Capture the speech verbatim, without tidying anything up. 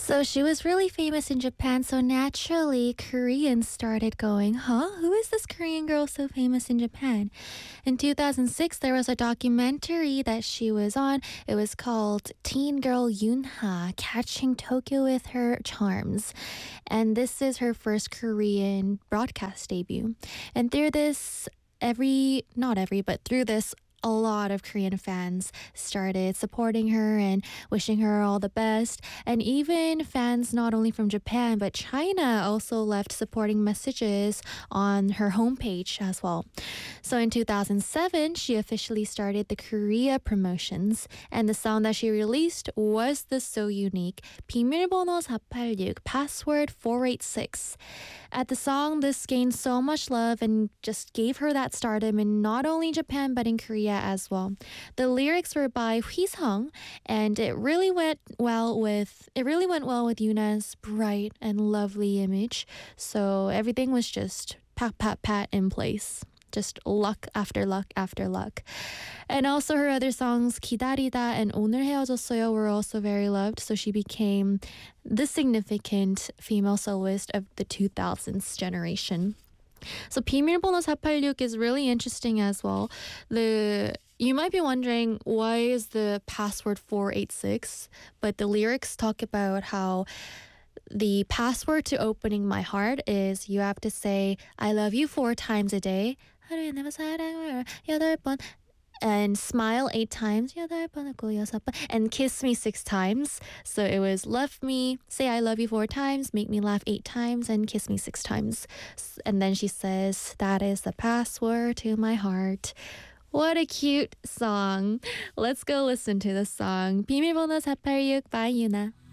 So she was really famous in Japan, so naturally Koreans started going, huh? Who is this Korean girl so famous in Japan? In two thousand six, there was a documentary that she was on. It was called Teen Girl Yoonha, Catching Tokyo with Her Charms. And this is her first Korean broadcast debut. And through this, every, not every, but through this, a lot of Korean fans started supporting her and wishing her all the best. And even fans not only from Japan but China also left supporting messages on her homepage as well. So in two thousand seven, she officially started the Korea promotions, and the song that she released was the so unique 비밀번호 사팔육, password four eight six. At the song, this gained so much love and just gave her that stardom in not only Japan but in Korea as well. The lyrics were by Hui-sung, and it really went well with it really went well with Yuna's bright and lovely image. So everything was just pat pat pat in place. Just luck after luck after luck. And also her other songs, 기다리다 and 오늘 헤어졌어요, were also very loved. So she became the significant female soloist of the two thousands generation. So 비밀번호 사팔육 is really interesting as well. The you might be wondering, why is the password four eight six? But the lyrics talk about how the password to opening my heart is you have to say I love you four times a day. 하루에 네 번 사랑을 여덟 번 and smile eight times 여덟 번 웃고 여섯 번 and kiss me six times. So it was love me, say I love you four times, make me laugh eight times, and kiss me six times. And then she says that is the password to my heart. What a cute song. Let's go listen to the song 비밀번호 사팔육 by Yuna.